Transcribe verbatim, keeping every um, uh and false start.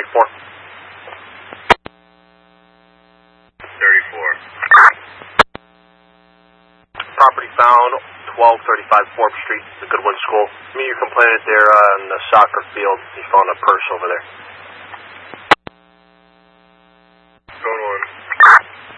thirty-four. thirty-four. Property found, twelve thirty-five Forbes Street, the Goodwin School. Me, you're complaining there uh, on the soccer field. You found a purse over there.